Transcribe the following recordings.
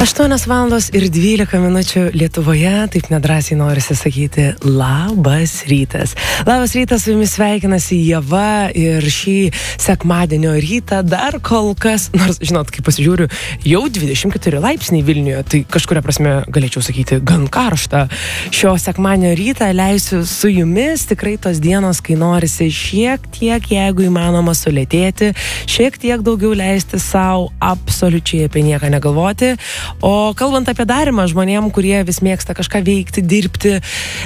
8:12 Lietuvoje, taip nedrąsiai norisi sakyti labas rytas. Labas rytas, su jumis sveikinasi Ieva ir šį sekmadienio rytą dar kol kas, nors žinot, kai pasižiūriu, jau 24 laipsniai Vilniuje, tai kažkuria prasme galėčiau sakyti gan karšta. Šio sekmadienio rytą leisiu su jumis tikrai tos dienos, kai norisi šiek tiek, jeigu įmanoma, sulėtėti, šiek tiek daugiau leisti savo absoliučiai apie nieką negalvoti. O kalbant apie darymą žmonėm, kurie vis mėgsta kažką veikti, dirbti,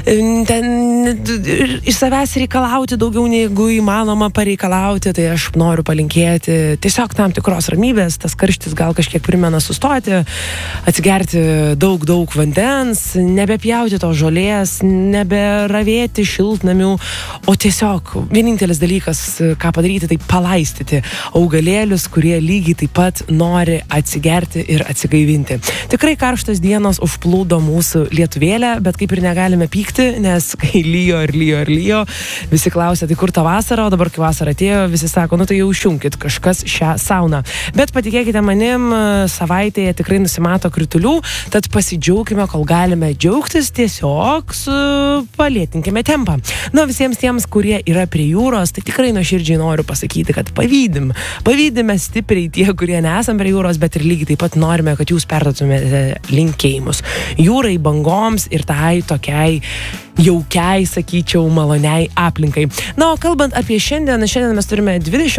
iš savęs reikalauti daugiau negu įmanoma pareikalauti, tai aš noriu palinkėti tiesiog tam tikros ramybės, tas karštis gal kažkiek primena sustoti, atsigerti daug vandens, nebepjauti to žolės, neberavėti šiltnamių, o tiesiog vienintelis dalykas, ką padaryti, tai palaistyti augalėlius, kurie lygiai taip pat nori atsigerti ir atsigaivinti. Tikrai karštos dienos užplūdo mūsų Lietuvėlę, bet kaip ir negalime pykti, nes kai lyjo, visi klausia, tai kur ta vasara, o dabar kai vasara atėjo, visi sako, nu tai jau išjunkit kažkas šią sauną. Bet patikėkite manim, savaitėje tikrai nusimato kritulių, tad pasidžiaugime, kol galime džiaugtis, tiesiog palėtinkime tempą. Nu, visiems tiems, kurie yra prie jūros, tai tikrai nuoširdžiai noriu pasakyti, kad pavydime stipriai tie, kurie nesam prie jūros, bet ir lygiai taip pat norime, kad jūs perduotumėte linkėjimus jūrai, bangoms ir tai tokiai jaukiai, sakyčiau, maloniai aplinkai. Na, o kalbant apie šiandien mes turime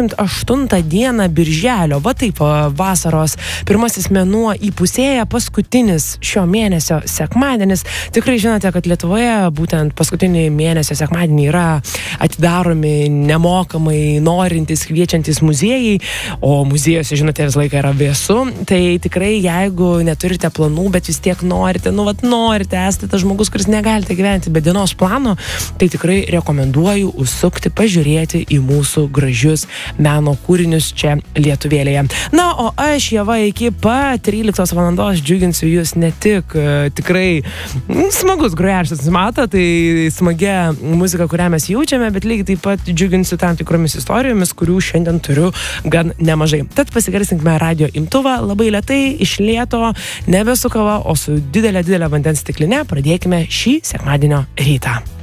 28 dieną birželio, va taip, vasaros pirmasis mėnuo įpusėja, paskutinis šio mėnesio sekmadienis. Tikrai žinote, kad Lietuvoje būtent paskutinį mėnesio sekmadienį yra atidaromi nemokamai norintys, kviečiantys muziejai, o muziejuose, žinote, vis laiką yra vėsu, tai tikrai jeigu neturite planų, bet vis tiek norite, esate tas žmogus, kuris negalite gyventi be dienos plano, tai tikrai rekomenduoju užsukti, pažiūrėti į mūsų gražius meno kūrinius čia Lietuvėlėje. Na, o aš, Ieva, iki pat 13 valandos džiuginsiu jūs ne tik tikrai smagus grojaraštis, mato, tai smagia muzika, kurią mes jaučiame, bet lygiai taip pat džiuginsiu tam tikromis istorijomis, kurių šiandien turiu gan nemažai. Tad pasigarsinkime radio imtuvą labai lėtai, iš lėto, nebe su kava, o su didelė vandens stikline pradėkime šį sekmadienio rytą.